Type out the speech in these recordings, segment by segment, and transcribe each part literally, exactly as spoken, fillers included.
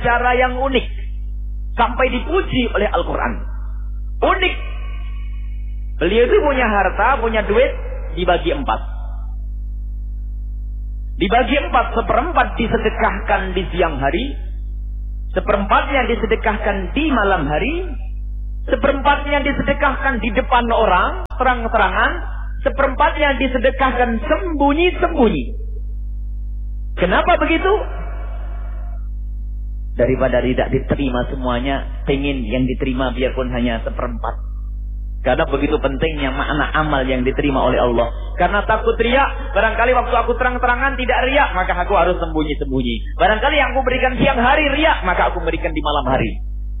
cara yang unik. Sampai dipuji oleh Al-Quran. Unik. Beliau itu punya harta, punya duit, dibagi empat. Dibagi empat, seperempat disedekahkan di siang hari, seperempatnya disedekahkan di malam hari, seperempatnya disedekahkan di depan orang, terang-terangan, seperempatnya disedekahkan sembunyi-sembunyi. Kenapa begitu? Daripada tidak diterima semuanya, pengen yang diterima biarpun hanya seperempat. Karena begitu pentingnya makna amal yang diterima oleh Allah. Karena takut riak, barangkali waktu aku terang-terangan tidak riak, maka aku harus sembunyi-sembunyi. Barangkali yang aku berikan siang hari riak, maka aku berikan di malam hari.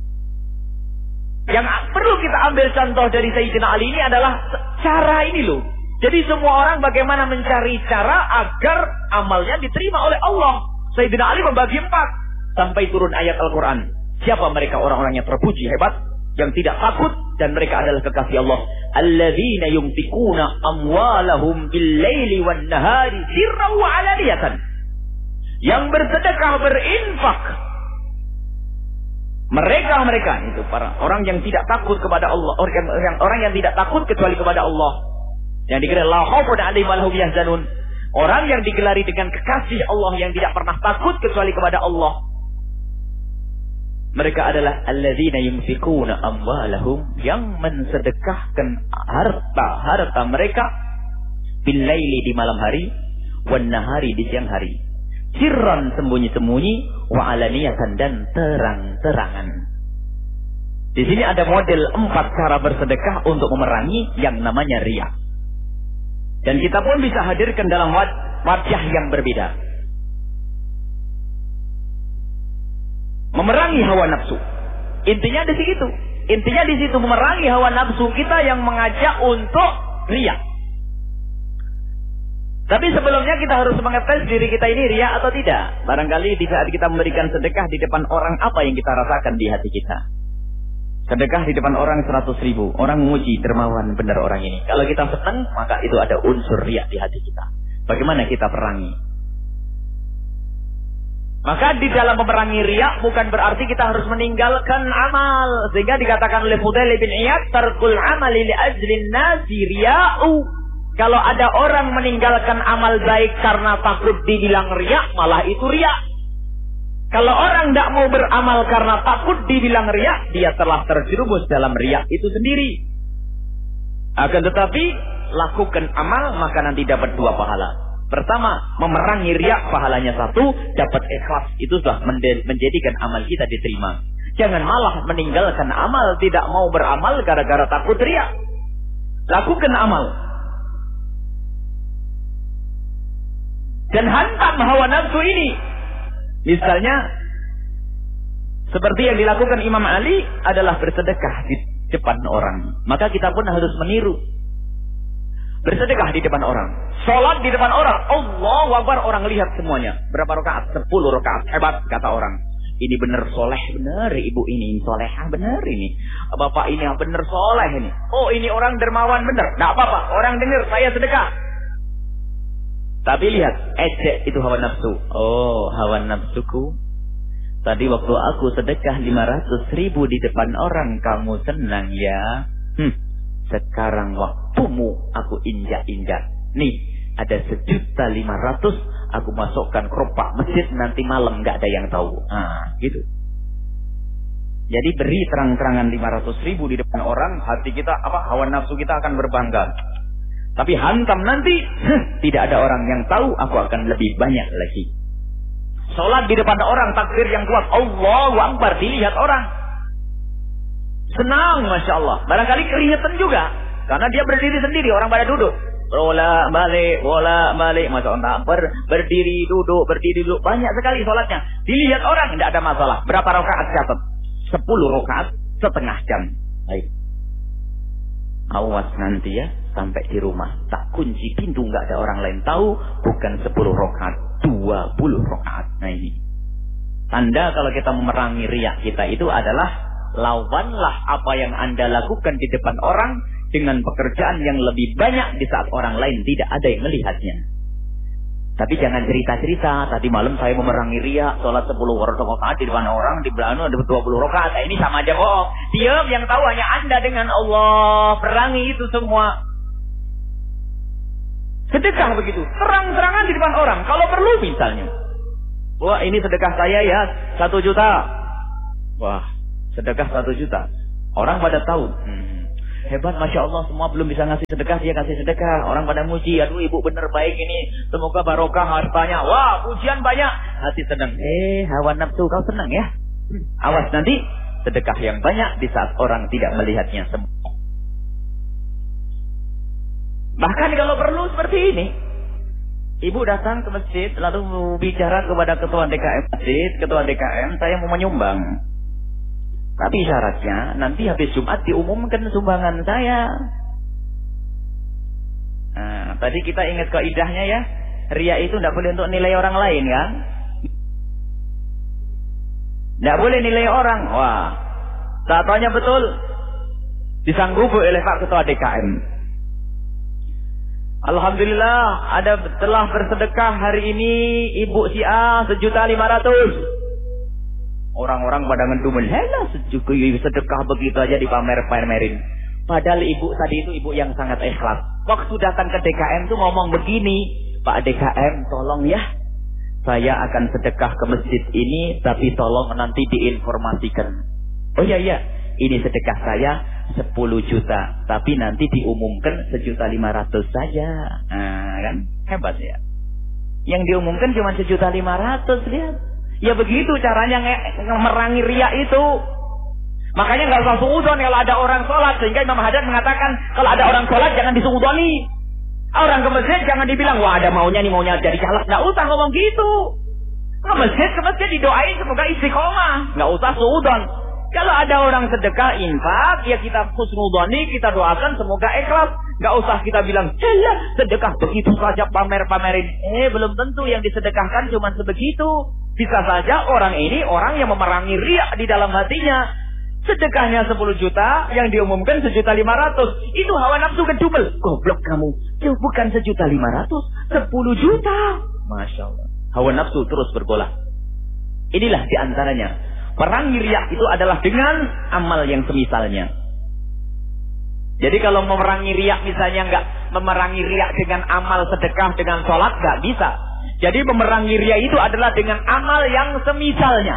Yang perlu kita ambil contoh dari Sayyidina Ali ini adalah cara ini loh. Jadi semua orang bagaimana mencari cara agar amalnya diterima oleh Allah. Sayyidina Ali membagi empat. Sampai turun ayat Al-Quran. Siapa mereka orang-orang yang terpuji hebat? Yang tidak takut dan mereka adalah kekasih Allah. Alladzina yunfikuna amwalahum bil-laili wan-nahari sirran wa 'alaniyatan. Yang bersedekah, berinfak. Mereka-mereka itu para orang yang tidak takut kepada Allah, orang yang orang yang tidak takut kecuali kepada Allah. Yang digelar la khaufun 'alaihim wa la hum yahzanun. Orang yang digelari dengan kekasih Allah yang tidak pernah takut kecuali kepada Allah. Mereka adalah alladzina yunfikuna amwalahum, yang mensedekahkan harta-harta mereka bil-laili di malam hari, wan nahari di siang hari. Sirran sembunyi-sembunyi, wa alaniyatan dan terang-terangan. Di sini ada model empat cara bersedekah untuk memerangi yang namanya riya. Dan kita pun bisa hadirkan dalam wajah yang berbeda. Memerangi hawa nafsu. Intinya di situ. Intinya di situ memerangi hawa nafsu kita yang mengajak untuk riya. Tapi sebelumnya kita harus mengetes diri kita ini riya atau tidak. Barangkali di saat kita memberikan sedekah di depan orang, apa yang kita rasakan di hati kita? Sedekah di depan orang seratus ribu. Orang memuji, dermawan benar orang ini. Kalau kita senang, maka itu ada unsur riya di hati kita. Bagaimana kita perangi? Maka di dalam memerangi riya bukan berarti kita harus meninggalkan amal. Sehingga dikatakan oleh Fudail bin Iyad, tarkul amali li ajlin nasi riya'u. Kalau ada orang meninggalkan amal baik karena takut dibilang riya, malah itu riya. Kalau orang tidak mau beramal karena takut dibilang riya, dia telah terjerumus dalam riya itu sendiri. Akan tetapi lakukan amal maka nanti dapat dua pahala. Pertama, memerangi riya, pahalanya satu, dapat ikhlas. Itu sudah menjadikan amal kita diterima. Jangan malah meninggalkan amal, tidak mau beramal gara-gara takut riya. Lakukan amal. Dan hantam hawa nafsu ini. Misalnya, seperti yang dilakukan Imam Ali adalah bersedekah di depan orang. Maka kita pun harus meniru. Bersedekah di depan orang. Sholat di depan orang. Allahu Akbar, orang lihat semuanya. Berapa rakaat? Sepuluh rakaat. Hebat, kata orang. Ini benar soleh, benar. Ibu ini solehah, benar ini. Bapak ini benar soleh ini. Oh, ini orang dermawan, benar. Tidak apa-apa, orang dengar saya sedekah. Tapi lihat, ejek itu hawa nafsu. Oh, hawa nafsuku. Tadi waktu aku sedekah lima ratus ribu di depan orang, kamu senang ya? Hmm. Sekarang waktumu aku injak-injak. Nih, ada sejuta lima ratus. Aku masukkan keropak masjid, nanti malam nggak ada yang tahu. Ah, gitu. Jadi beri terang-terangan lima ratus ribu di depan orang, hati kita apa? Hawa nafsu kita akan berbangga. Tapi hantam nanti, tidak ada orang yang tahu. Aku akan lebih banyak lagi. Sholat di depan orang, takbir yang kuat, Allahu Akbar, dilihat orang. Senang, Masya Allah. Barangkali keringetan juga. Karena dia berdiri sendiri, orang pada duduk. Bola balik, bola balik. Masya Allah, ber, berdiri, duduk, berdiri, duduk. Banyak sekali sholatnya. Dilihat orang, tidak ada masalah. Berapa rakaat catat? Sepuluh rakaat, setengah jam. Baik. Awas nanti ya, sampai di rumah. Tak kunci pintu, nggak ada orang lain tahu. Bukan sepuluh rakaat, dua puluh rakaat. Nah ini. Tanda kalau kita memerangi riya kita itu adalah lawanlah apa yang Anda lakukan di depan orang dengan pekerjaan yang lebih banyak di saat orang lain tidak ada yang melihatnya. Tapi jangan cerita-cerita, tadi malam saya memerangi riya, sholat sepuluh rakaat di depan orang, di belakang ada dua puluh rakaat. Ini sama aja bohong. Diam, yang tahu hanya Anda dengan Allah. Perangi itu semua. Sedekah begitu, terang-terangan di depan orang. Kalau perlu misalnya, wah ini sedekah saya ya, satu juta. Wah, sedekah satu juta. Orang pada tahu. Hmm. Hebat, Masya Allah, semua belum bisa ngasih sedekah, dia kasih sedekah. Orang pada muji, aduh ibu bener baik ini, semoga barokah hartanya. Wah, pujian banyak, hati senang. Eh, hawa nafsu, kau senang ya? Awas nanti, sedekah yang banyak di saat orang tidak melihatnya semua. Bahkan kalau perlu seperti ini, ibu datang ke masjid, lalu bicara kepada ketua D K M masjid, ketua D K M, saya mau menyumbang. Tapi syaratnya nanti habis Jumat diumumkan sumbangan saya. Nah, tadi kita ingat kaidahnya ya, riya itu tidak boleh untuk nilai orang lain kan? Tidak boleh nilai orang. Wah, contohnya betul disanggupi oleh Pak Ketua D K M. Alhamdulillah ada telah bersedekah hari ini Ibu si A sejuta lima ratus. Orang-orang pada ngedumel, helah sedekah begitu aja dipamer-pamerin. Padahal ibu tadi itu ibu yang sangat ikhlas. Waktu datang ke D K M tuh ngomong begini, Pak D K M tolong ya, saya akan sedekah ke masjid ini, tapi tolong nanti diinformasikan. Oh iya iya, ini sedekah saya sepuluh juta, tapi nanti diumumkan sejuta lima ratus saja. Nah kan, hebat ya. Yang diumumkan cuma sejuta lima ratus, lihat. Ya begitu caranya memerangi riya itu. Makanya nggak usah suudzon kalau ada orang sholat. Sehingga Imam Haddad mengatakan kalau ada orang sholat jangan disuudzoni. Orang ke masjid jangan dibilang wah ada maunya nih maunya jadi caleg. Nggak usah ngomong gitu. Ke masjid ke masjid didoain semoga istiqomah. Nggak usah suudzon. Kalau ada orang sedekah infak ya kita husnudzoni, kita doakan semoga ikhlas. Nggak usah kita bilang celah sedekah begitu saja pamer-pamerin. Eh belum tentu yang disedekahkan cuma sebegitu. Bisa saja orang ini orang yang memerangi riya di dalam hatinya. Sedekahnya sepuluh juta, yang diumumkan sejuta lima ratus. Itu hawa nafsu kedubel. Goblok kamu. Itu bukan sejuta lima ratus, sepuluh juta. Masya Allah. Hawa nafsu terus bergolak. Inilah diantaranya. Perangi riya itu adalah dengan amal yang semisalnya. Jadi kalau memerangi riya misalnya enggak memerangi riya dengan amal sedekah dengan sholat, enggak bisa. Jadi memerangi riya itu adalah dengan amal yang semisalnya.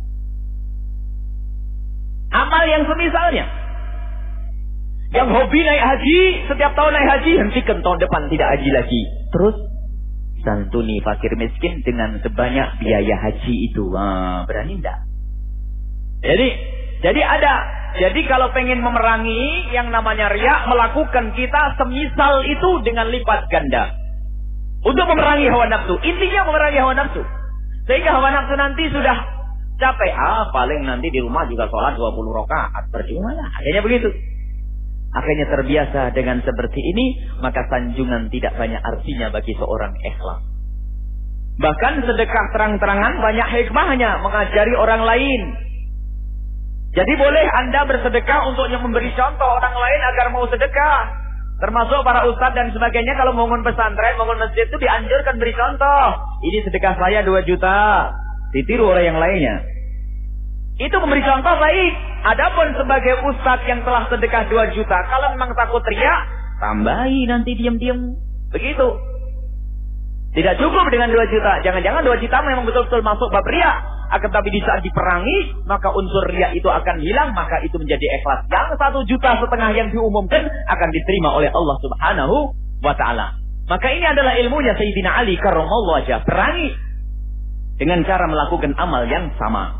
Amal yang semisalnya. Yang hobi naik haji, setiap tahun naik haji, hentikan tahun depan tidak haji lagi. Terus santuni fakir miskin dengan sebanyak biaya haji itu. Wah, berani enggak? Jadi, jadi ada. Jadi kalau pengen memerangi yang namanya riya, melakukan kita semisal itu dengan lipat ganda. Untuk memerangi hawa nafsu. Intinya memerangi hawa nafsu. Sehingga hawa nafsu nanti sudah capek. Ah, paling nanti di rumah juga sholat dua puluh rakaat. Percuma lah. Akhirnya begitu. Akhirnya terbiasa dengan seperti ini. Maka sanjungan tidak banyak artinya bagi seorang ikhlas. Bahkan sedekah terang-terangan banyak hikmahnya. Mengajari orang lain. Jadi boleh Anda bersedekah untuk memberi contoh orang lain agar mau sedekah. Termasuk para ustadz dan sebagainya kalau bangun pesantren, bangun masjid itu dianjurkan beri contoh. Ini sedekah saya dua juta. Ditiru oleh yang lainnya. Itu memberi contoh baik. Adapun sebagai ustadz yang telah sedekah dua juta, kalau memang takut riya, tambahi nanti diam-diam. Begitu. Tidak cukup dengan dua juta. Jangan-jangan dua juta memang betul-betul masuk bab riya. Akan tapi di saat diperangi, maka unsur riya itu akan hilang, maka itu menjadi ikhlas. Yang satu juta setengah yang diumumkan akan diterima oleh Allah Subhanahu wa Ta'ala. Maka ini adalah ilmunya Sayyidina Ali karramallahu wajhah. Perangi dengan cara melakukan amal yang sama.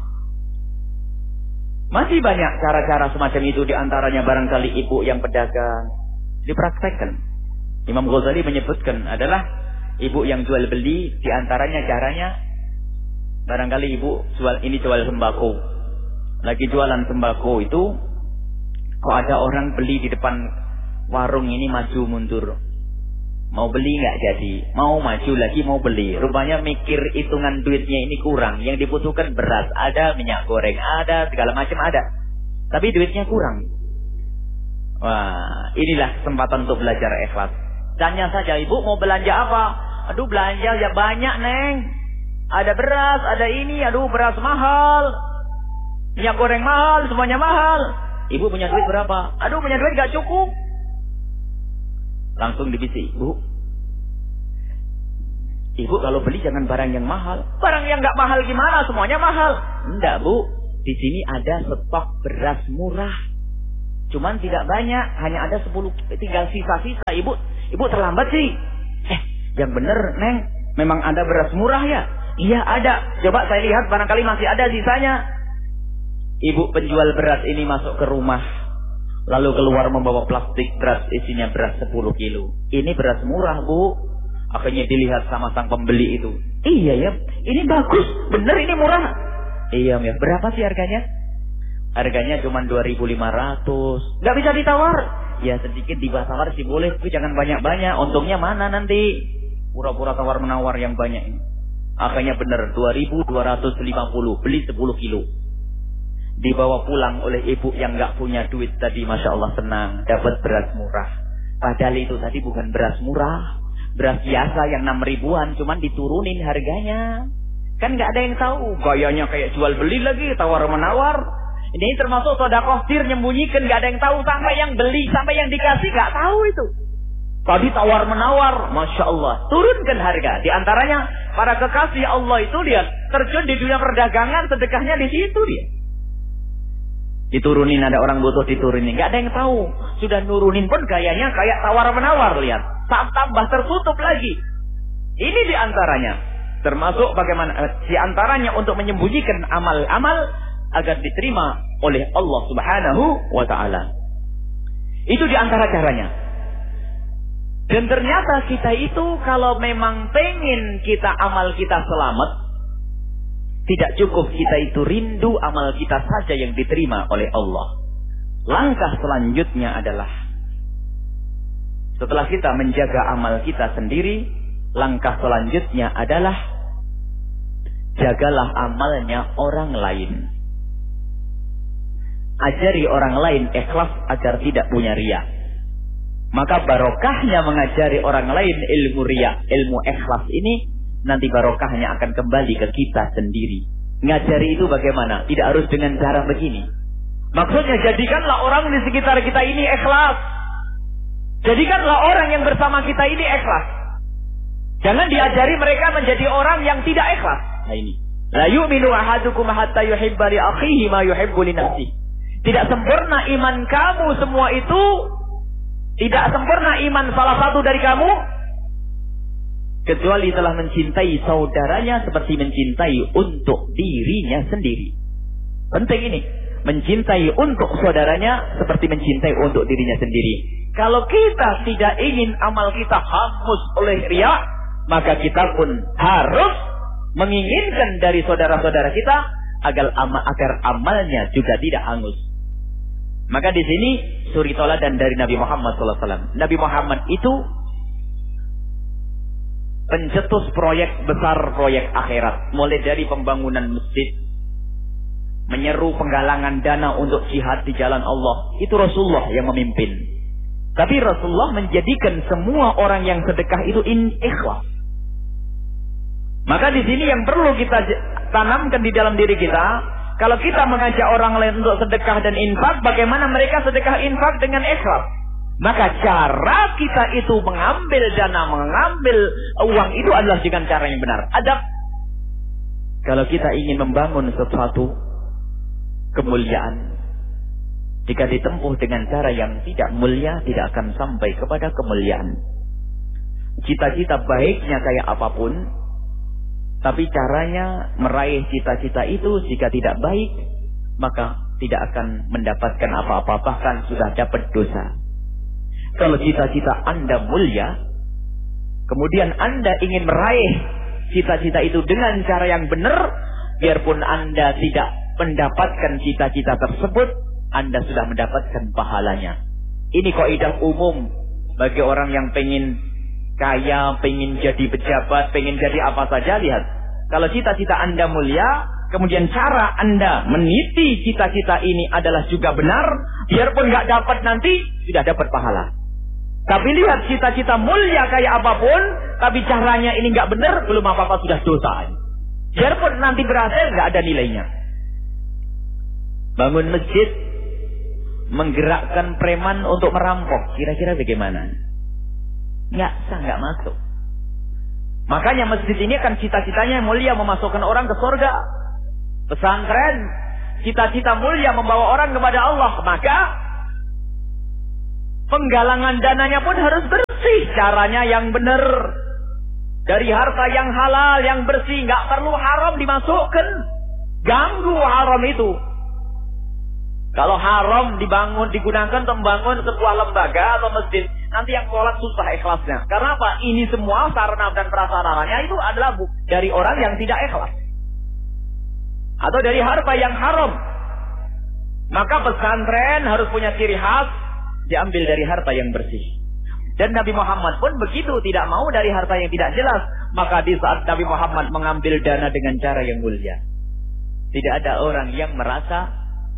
Masih banyak cara-cara semacam itu, diantaranya barangkali ibu yang pedagang dipraktekkan. Imam Ghazali menyebutkan adalah ibu yang jual beli, diantaranya caranya barangkali ibu jual ini jual sembako. Lagi jualan sembako itu kok ada orang beli di depan warung ini maju mundur. Mau beli nggak jadi, mau maju lagi mau beli. Rupanya mikir hitungan duitnya ini kurang. Yang dibutuhkan beras ada, minyak goreng ada, segala macam ada. Tapi duitnya kurang. Wah, inilah kesempatan untuk belajar ikhlas. Tanya saja, ibu mau belanja apa? Aduh belanja ya banyak Neng. Ada beras, ada ini, aduh beras mahal. Minyak goreng mahal, semuanya mahal. Ibu punya duit berapa? Aduh punya duit gak cukup. Langsung dibisik, Bu. Ibu kalau beli jangan barang yang mahal. Barang yang gak mahal gimana? Semuanya mahal. Enggak Bu, di sini ada stok beras murah. Cuman tidak banyak, hanya ada sepuluh, tinggal sisa-sisa. Ibu, ibu terlambat sih. Eh, yang bener Neng, memang ada beras murah ya? Iya ada. Coba saya lihat barangkali masih ada sisanya. Ibu penjual beras ini masuk ke rumah, lalu keluar membawa plastik beras isinya beras sepuluh kilo. Ini beras murah Bu. Akhirnya dilihat sama sang pembeli itu. Iya ya, ini bagus, bener ini murah. Iya ya, berapa sih harganya? Harganya cuma dua ribu lima ratus. Gak bisa ditawar? Ya sedikit ditawar sih boleh, tapi jangan banyak-banyak. Untungnya mana nanti? Pura-pura tawar menawar yang banyak ini. Akhirnya bener dua ribu dua ratus lima puluh, beli sepuluh kilo. Dibawa pulang oleh ibu yang gak punya duit tadi, Masya Allah senang, dapat beras murah. Padahal itu tadi bukan beras murah, beras biasa yang enam ribuan, cuman diturunin harganya. Kan gak ada yang tahu, gayanya kayak jual beli lagi, tawar menawar. Ini termasuk sedekah sir, nyembunyikan, gak ada yang tahu. Sampai yang beli, sampai yang dikasih gak tahu itu. Tadi tawar menawar, Masya Allah, turunkan harga. Di antaranya para kekasih Allah itu lihat terjun di dunia perdagangan, sedekahnya di situ dia. Diturunin, ada orang butuh diturunin, nggak ada yang tahu. Sudah nurunin pun gayanya kayak tawar menawar, lihat. Tambah tertutup lagi. Ini di antaranya, termasuk bagaimana di antaranya untuk menyembunyikan amal-amal agar diterima oleh Allah Subhanahu wa taala. Itu di antara caranya. Dan ternyata kita itu kalau memang pengen kita amal kita selamat, tidak cukup kita itu rindu amal kita saja yang diterima oleh Allah. Langkah selanjutnya adalah setelah kita menjaga amal kita sendiri, langkah selanjutnya adalah jagalah amalnya orang lain. Ajari orang lain ikhlas agar tidak punya riya. Maka barokahnya mengajari orang lain ilmu riya, ilmu ikhlas ini, nanti barokahnya akan kembali ke kita sendiri. Ngajari itu bagaimana? Tidak harus dengan cara begini. Maksudnya jadikanlah orang di sekitar kita ini ikhlas. Jadikanlah orang yang bersama kita ini ikhlas. Jangan diajari mereka menjadi orang yang tidak ikhlas. Nah ini. La yu'minu ahadukum hatta yuhibba li akhihi ma yuhibbu li nafsihi. Tidak sempurna iman kamu semua itu. Tidak sempurna iman salah satu dari kamu kecuali telah mencintai saudaranya seperti mencintai untuk dirinya sendiri. Penting ini, mencintai untuk saudaranya seperti mencintai untuk dirinya sendiri. Kalau kita tidak ingin amal kita hangus oleh riya, maka kita pun harus menginginkan dari saudara-saudara kita agar amal, agar amalnya juga tidak hangus. Maka di sini suri toladan dari Nabi Muhammad shallallahu alaihi wasallam. Nabi Muhammad itu pencetus proyek besar, proyek akhirat. Mulai dari pembangunan masjid, menyeru penggalangan dana untuk jihad di jalan Allah. Itu Rasulullah yang memimpin. Tapi Rasulullah menjadikan semua orang yang sedekah itu ikhlas. Maka di sini yang perlu kita tanamkan di dalam diri kita, kalau kita mengajak orang lain untuk sedekah dan infak, bagaimana mereka sedekah infak dengan ikhlas? Maka cara kita itu mengambil dana, mengambil uang itu adalah dengan cara yang benar. Adab. Kalau kita ingin membangun sesuatu kemuliaan, jika ditempuh dengan cara yang tidak mulia, tidak akan sampai kepada kemuliaan. Cita-cita baiknya kayak apapun, tapi caranya meraih cita-cita itu jika tidak baik, maka tidak akan mendapatkan apa-apa, bahkan sudah dapat dosa. Kalau cita-cita Anda mulia, kemudian Anda ingin meraih cita-cita itu dengan cara yang benar, biarpun Anda tidak mendapatkan cita-cita tersebut, Anda sudah mendapatkan pahalanya. Ini kaidah umum bagi orang yang pengen kaya, pengen jadi pejabat, pengen jadi apa saja. Lihat, kalau cita-cita Anda mulia, kemudian cara Anda meniti cita-cita ini adalah juga benar, biarpun nggak dapat nanti, sudah dapat pahala. Tapi lihat cita-cita mulia kayak apapun, tapi caranya ini nggak benar, belum apa-apa sudah dosa. Biarpun nanti berhasil, nggak ada nilainya. Bangun masjid, menggerakkan preman untuk merampok, kira-kira bagaimana? Nggak sah, nggak masuk. Makanya masjid ini kan cita-citanya mulia, memasukkan orang ke surga. Pesantren, cita-cita mulia membawa orang kepada Allah. Maka penggalangan dananya pun harus bersih, caranya yang benar. Dari harta yang halal, yang bersih, nggak perlu haram dimasukkan. Ganggu haram itu. Kalau haram dibangun, digunakan untuk membangun sebuah lembaga atau masjid, nanti yang sholat susah ikhlasnya. Karena apa? Ini semua sarana dan prasarananya itu adalah dari orang yang tidak ikhlas. Atau dari harta yang haram. Maka pesantren harus punya ciri khas, diambil dari harta yang bersih. Dan Nabi Muhammad pun begitu, tidak mau dari harta yang tidak jelas. Maka di saat Nabi Muhammad mengambil dana dengan cara yang mulia, tidak ada orang yang merasa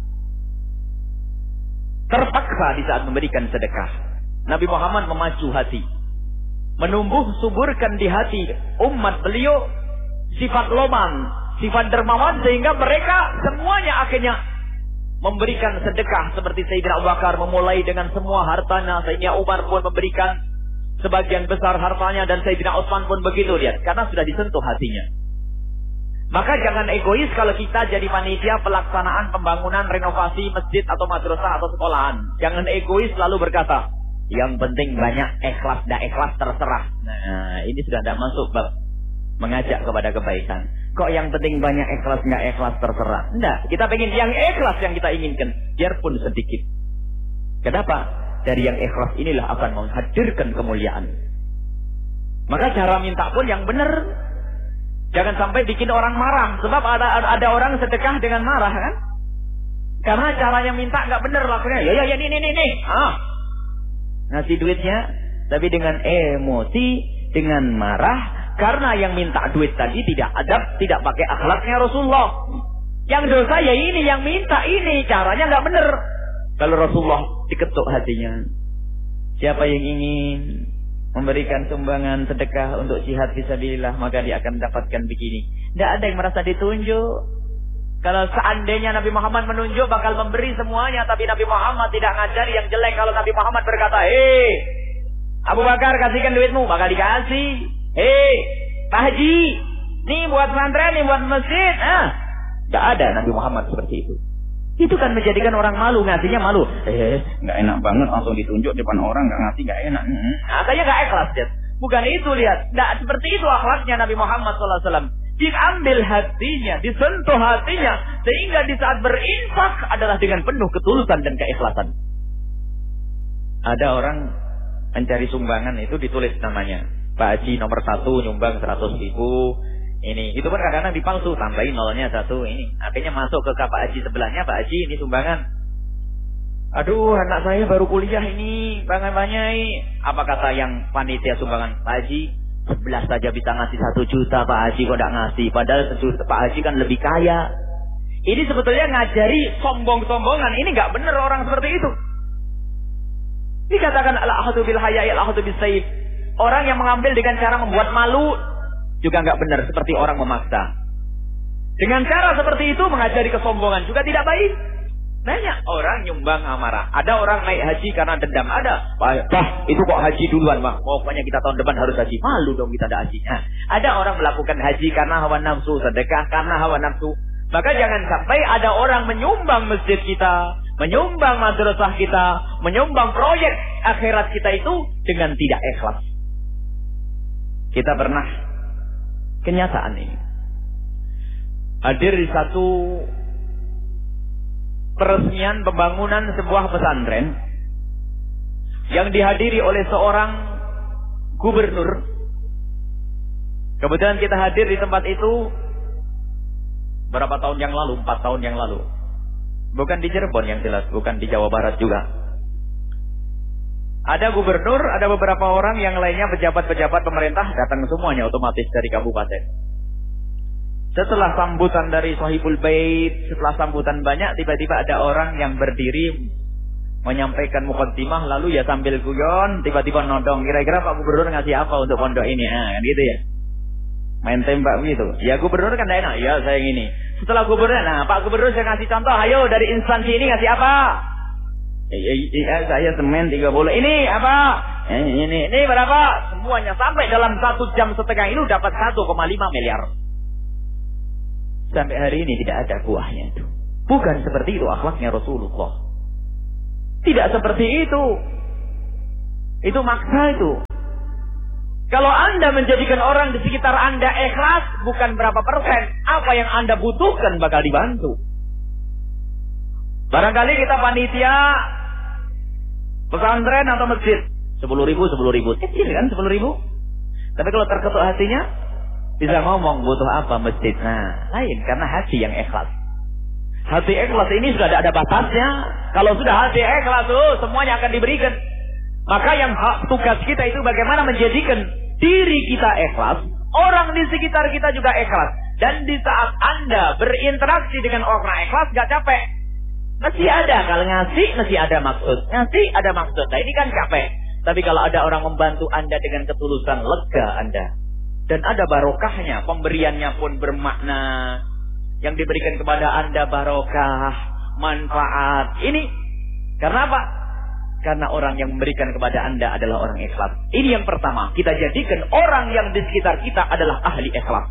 terpaksa di saat memberikan sedekah. Nabi Muhammad memacu hati, menumbuh suburkan di hati umat beliau sifat loman, sifat dermawan, sehingga mereka semuanya akhirnya memberikan sedekah. Seperti Sayyidina Abu Bakar memulai dengan semua hartanya, Sayyidina Umar pun memberikan sebagian besar hartanya, dan Sayyidina Utsman pun begitu, lihat, karena sudah disentuh hatinya. Maka jangan egois kalau kita jadi panitia pelaksanaan pembangunan renovasi masjid atau madrasah atau sekolahan. Jangan egois lalu berkata, yang penting banyak, ikhlas dan ikhlas terserah. Nah, ini sudah tidak masuk bab mengajak kepada kebaikan. Kok yang penting banyak, ikhlas nggak ikhlas terserah? Enggak, kita pengen yang ikhlas yang kita inginkan, biarpun sedikit. Kenapa? Dari yang ikhlas inilah akan menghadirkan kemuliaan. Maka cara minta pun yang benar. Jangan sampai bikin orang marah. Sebab ada ada orang sedekah dengan marah kan? Karena caranya minta nggak benar lakunya. Ya ya ya ini ini ini. Ah. Ngasih duitnya tapi dengan emosi, dengan marah, karena yang minta duit tadi tidak adab, tidak pakai akhlaknya Rasulullah. Yang dosa ya ini, yang minta ini, caranya nggak benar. Kalau Rasulullah diketuk hatinya. Siapa yang ingin memberikan sumbangan sedekah untuk jihad fisabilillah, maka dia akan mendapatkan begini. Tidak ada yang merasa ditunjuk. Kalau seandainya Nabi Muhammad menunjuk, bakal memberi semuanya. Tapi Nabi Muhammad tidak ngajari yang jelek. Kalau Nabi Muhammad berkata, hei Abu Bakar, kasihkan duitmu, bakal dikasih. Hei Pak Haji, nih buat pesantren, nih buat masjid. Ah, tidak ada Nabi Muhammad seperti itu. Itu kan menjadikan orang malu, ngasihnya malu. Eh, nggak enak banget langsung ditunjuk depan orang, nggak ngasih nggak enak. Hmm. Akhirnya nggak ikhlas, Jet. Bukan itu, lihat. Nggak seperti itu akhlaknya Nabi Muhammad shallallahu alaihi wasallam. Diambil hatinya, disentuh hatinya, sehingga di saat berinfak adalah dengan penuh ketulusan dan keikhlasan. Ada orang mencari sumbangan itu ditulis namanya. Pak Haji nomor satu nyumbang seratus ribu. Ini, itu pun kadang-kadang dipalsu, tambahin nolnya satu ini. Akhirnya masuk ke Pak Haji sebelahnya, Pak Haji ini sumbangan. Aduh, anak saya baru kuliah ini, banyak-banyak. Apa kata yang panitia sumbangan? Pak Haji, sebelas saja bisa ngasih satu juta, Pak Haji kok tidak ngasih. Padahal sejuta, Pak Haji kan lebih kaya. Ini sebetulnya ngajari sombong-sombongan. Ini nggak benar orang seperti itu. Dikatakan al-ahadu bil haya'i al-ahadu bis sayf. Orang yang mengambil dengan cara membuat malu juga nggak benar, seperti orang memaksa. Dengan cara seperti itu mengajari kesombongan juga tidak baik. Banyak orang nyumbang amarah. Ada orang naik haji karena dendam. Ada. Wah, itu kok haji duluan, Bang. Pokoknya kita tahun depan harus haji. Malu dong kita ada haji. Nah, ada orang melakukan haji karena hawa nafsu, sedekah karena hawa nafsu. Maka jangan sampai ada orang menyumbang masjid kita, menyumbang madrasah kita, menyumbang proyek akhirat kita itu dengan tidak ikhlas. Kita pernah kenyataan ini hadir di satu peresmian pembangunan sebuah pesantren yang dihadiri oleh seorang gubernur. Kebetulan kita hadir di tempat itu berapa tahun yang lalu, empat tahun yang lalu. Bukan di Cirebon yang jelas, bukan di Jawa Barat juga. Ada gubernur, ada beberapa orang yang lainnya pejabat-pejabat pemerintah datang semuanya otomatis dari kabupaten. Setelah sambutan dari Sahibul Bait, setelah sambutan banyak, tiba-tiba ada orang yang berdiri menyampaikan mukaddimah lalu ya sambil guyon tiba-tiba nodong, kira-kira Pak Gubernur ngasih apa untuk pondok ini, nah, kan gitu ya. Main tembak begitu. Ya Gubernur kan enak, ya saya yang ini. Setelah Gubernur, nah Pak Gubernur saya ngasih contoh, ayo dari instansi ini ngasih apa? Ya, ya, saya semen tiga puluh, ini apa? Ini, ini, ini berapa? Semuanya sampai dalam satu jam setengah itu dapat satu koma lima miliar. Sampai hari ini tidak ada buahnya itu. Bukan seperti itu akhlaknya Rasulullah. Tidak seperti itu. Itu maksa itu. Kalau Anda menjadikan orang di sekitar Anda ikhlas, bukan berapa persen, apa yang Anda butuhkan bakal dibantu. Barangkali kita panitia pesantren atau masjid, sepuluh ribu, sepuluh ribu. Kecil kan sepuluh ribu. Tapi kalau terketuk hatinya, bisa ngomong butuh apa masjid. Nah, lain karena hati yang ikhlas. Hati ikhlas ini sudah ada batasnya. Kalau sudah hati ikhlas, oh, semuanya akan diberikan. Maka yang hak tugas kita itu bagaimana menjadikan diri kita ikhlas, orang di sekitar kita juga ikhlas. Dan di saat Anda berinteraksi dengan orang ikhlas, gak capek. Mesti ada, kalau ngasih, mesti ada maksud. Ngasih, ada maksud. Nah ini kan capek. Tapi kalau ada orang membantu Anda dengan ketulusan, lega Anda. Dan ada barokahnya, pemberiannya pun bermakna. Yang diberikan kepada Anda barokah, manfaat. Ini, karena apa? Karena orang yang memberikan kepada Anda adalah orang ikhlas. Ini yang pertama. Kita jadikan orang yang di sekitar kita adalah ahli ikhlas.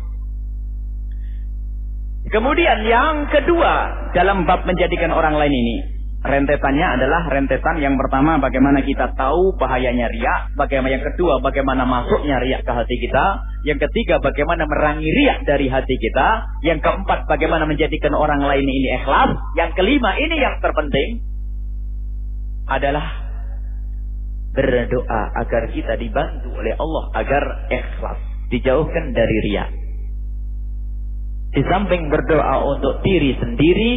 Kemudian yang kedua, dalam bab menjadikan orang lain ini. Rentetannya adalah rentetan yang pertama, bagaimana kita tahu bahayanya riak. Bagaimana yang kedua, bagaimana masuknya riak ke hati kita. Yang ketiga, bagaimana merangi riak dari hati kita. Yang keempat, bagaimana menjadikan orang lain ini ikhlas. Yang kelima, ini yang terpenting adalah berdoa agar kita dibantu oleh Allah agar ikhlas, dijauhkan dari riya. Di samping berdoa untuk diri sendiri,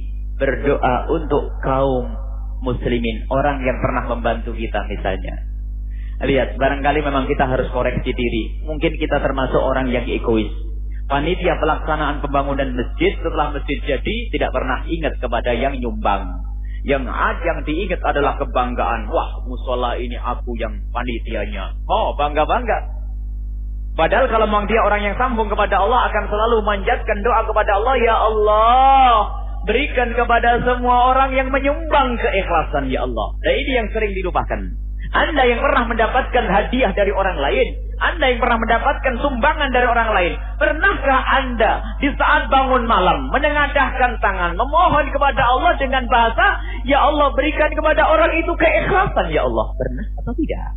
berdoa untuk kaum muslimin, orang yang pernah membantu kita misalnya. Lihat, barangkali memang kita harus koreksi diri. Mungkin kita termasuk orang yang egois. Panitia pelaksanaan pembangunan masjid, setelah masjid jadi tidak pernah ingat kepada yang nyumbang. Yang yang diingat adalah kebanggaan. Wah, musola ini aku yang panitianya. Oh, bangga-bangga. Padahal kalau memang dia orang yang sambung kepada Allah, akan selalu manjatkan doa kepada Allah. Ya Allah, berikan kepada semua orang yang menyumbang keikhlasan, ya Allah. Dan ini yang sering dilupakan. Anda yang pernah mendapatkan hadiah dari orang lain, Anda yang pernah mendapatkan sumbangan dari orang lain, pernahkah Anda di saat bangun malam menengadahkan tangan, memohon kepada Allah dengan bahasa, ya Allah berikan kepada orang itu keikhlasan, ya Allah? Pernah atau tidak?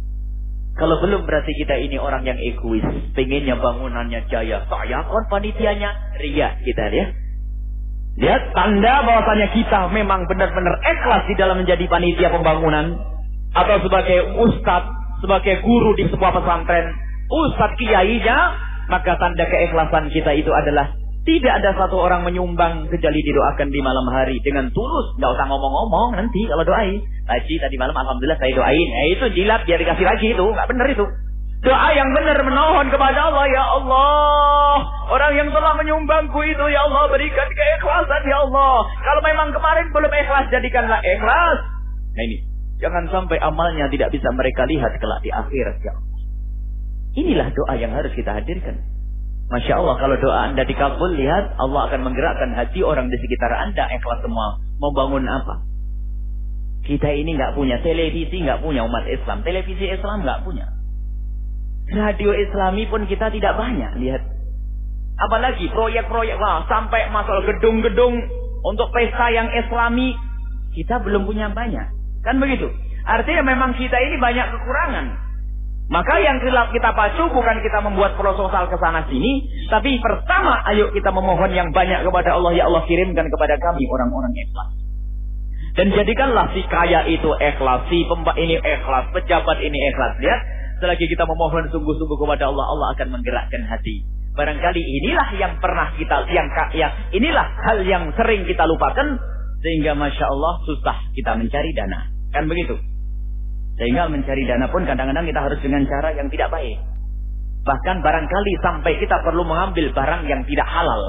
Kalau belum, berarti kita ini orang yang egois, pengennya bangunannya jaya, saya kon panitianya, ria kita ya. Lihat tanda bahwasanya kita memang benar-benar ikhlas di dalam menjadi panitia pembangunan. Atau sebagai ustadz, sebagai guru di sebuah pesantren, ustadz kiainya, maka tanda keikhlasan kita itu adalah tidak ada satu orang menyumbang kecuali didoakan di malam hari dengan tulus, nggak usah ngomong-ngomong nanti kalau doain. Haji tadi malam alhamdulillah saya doain, eh, itu jilat biar dikasih lagi, itu nggak benar itu. Doa yang benar memohon kepada Allah, ya Allah, orang yang telah menyumbangku itu, ya Allah berikan keikhlasan, ya Allah. Kalau memang kemarin belum ikhlas, jadikanlah ikhlas. Nah ini. Jangan sampai amalnya tidak bisa mereka lihat kelak di akhirat, ya Allah. Inilah doa yang harus kita hadirkan. Masya Allah, kalau doa Anda dikabul, lihat Allah akan menggerakkan hati orang di sekitar Anda ikhlas semua. Mau bangun apa? Kita ini nggak punya televisi, nggak punya umat Islam. Televisi Islam nggak punya. Radio Islami pun kita tidak banyak. Lihat. Apalagi proyek-proyek, wah, sampai masuk gedung-gedung untuk pesta yang Islami, kita belum punya banyak. Kan begitu. Artinya memang kita ini banyak kekurangan. Maka yang kita pacu bukan kita membuat proposal ke sana sini, tapi pertama ayo kita memohon yang banyak kepada Allah. Ya Allah, kirimkan kepada kami orang-orang ikhlas. Dan jadikanlah si kaya itu ikhlas, si pembak ini ikhlas, pejabat ini ikhlas. Lihat, selagi kita memohon sungguh-sungguh kepada Allah, Allah akan menggerakkan hati. Barangkali inilah yang pernah kita, yang ya, inilah hal yang sering kita lupakan, sehingga Masya Allah susah kita mencari dana. Kan begitu. Sehingga mencari dana pun kadang-kadang kita harus dengan cara yang tidak baik. Bahkan barangkali sampai kita perlu mengambil barang yang tidak halal.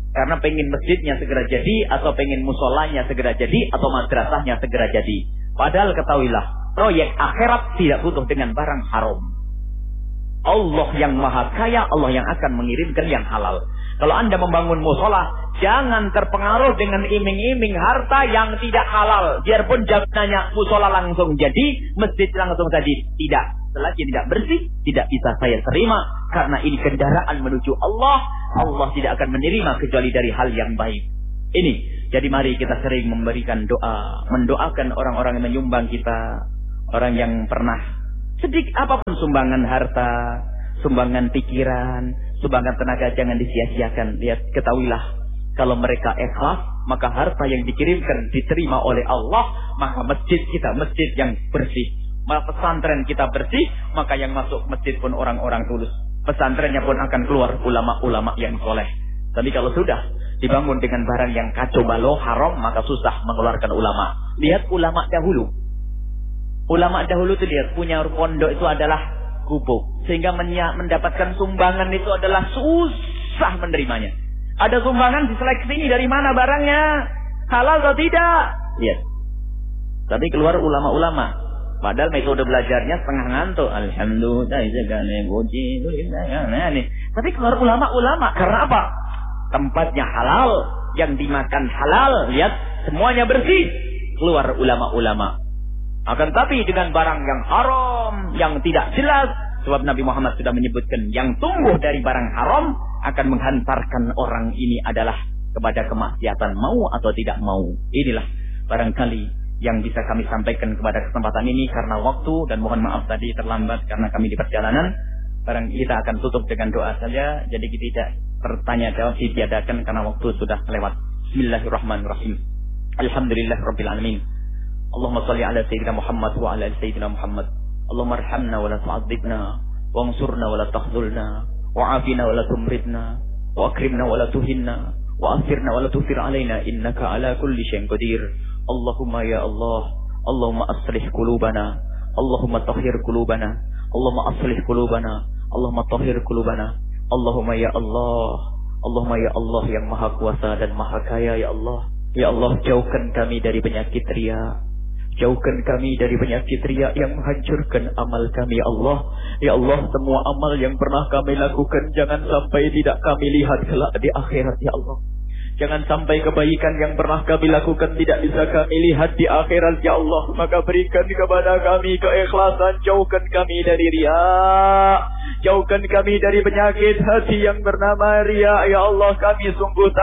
Karena pengen masjidnya segera jadi, atau pengen musolanya segera jadi, atau madrasahnya segera jadi. Padahal ketahuilah, proyek akhirat tidak butuh dengan barang haram. Allah yang maha kaya, Allah yang akan mengirimkan yang halal. Kalau Anda membangun musola, jangan terpengaruh dengan iming-iming harta yang tidak halal. Biarpun jaminannya musola langsung jadi, masjid langsung jadi. Tidak. Selagi tidak bersih, tidak bisa saya terima. Karena ini kendaraan menuju Allah. Allah tidak akan menerima kecuali dari hal yang baik. Ini. Jadi mari kita sering memberikan doa. Mendoakan orang-orang yang menyumbang kita. Orang yang pernah sedikit apapun sumbangan harta, sumbangan pikiran, sumbangan tenaga, jangan disia-siakan. Lihat, ketahuilah. Kalau mereka ikhlas, maka harta yang dikirimkan diterima oleh Allah. Maka masjid kita, masjid yang bersih. Maka pesantren kita bersih, maka yang masuk masjid pun orang-orang tulus. Pesantrennya pun akan keluar ulama-ulama yang soleh. Tapi kalau sudah dibangun dengan barang yang kacau balau, haram, maka susah mengeluarkan ulama. Lihat ulama dahulu. Ulama dahulu itu lihat, punya pondok itu adalah gubuk. Sehingga mendapatkan sumbangan itu adalah susah menerimanya. Ada sumbangan diseleksi ini dari mana barangnya, halal atau tidak. Lihat. Tapi keluar ulama-ulama. Padahal metode belajarnya setengah ngantuk. Alhamdulillah, tapi keluar ulama-ulama. Karena apa? Tempatnya halal, yang dimakan halal. Lihat, semuanya bersih. Keluar ulama-ulama. Akan tapi dengan barang yang haram, yang tidak jelas. Sebab Nabi Muhammad sudah menyebutkan, yang tumbuh dari barang haram akan menghantarkan orang ini adalah kepada kemaksiatan, mau atau tidak mau. Inilah barangkali yang bisa kami sampaikan kepada kesempatan ini karena waktu, dan mohon maaf tadi terlambat karena kami di perjalanan. Barang kita akan tutup dengan doa saja, jadi kita tidak bertanya jawab ditiadakan karena waktu sudah lewat. Bismillahirrahmanirrahim. Alhamdulillahirabbil alamin. Allahumma shalli ala sayyidina Muhammad wa ala ali sayyidina Muhammad. Allahumma arhamna wa la tu'adzibna, wansurna wa la takhzulna, wa'afina wa la tumridna, wa akrimna wa la tuhinna, wa asirna wa la tufir alaina, innaka ala kulli syai'in qadir. Allahumma ya Allah, Allahumma aslih qulubana, Allahumma tahhir qulubana, Allahumma aslih qulubana, Allahumma tahhir qulubana. Allahumma ya Allah, Allahumma ya Allah yang maha kuasa dan maha kaya, ya Allah. Ya Allah, jauhkan kami dari penyakit riya. Jauhkan kami dari penyakit riya yang menghancurkan amal kami, ya Allah. Ya Allah, semua amal yang pernah kami lakukan jangan sampai tidak kami lihat kelak di akhirat, ya Allah. Jangan sampai kebaikan yang pernah kami lakukan tidak bisa kami lihat di akhirat, ya Allah. Maka berikan kepada kami keikhlasan. Jauhkan kami dari riya. Jauhkan kami dari penyakit hati yang bernama riya, ya Allah. Kami sungguh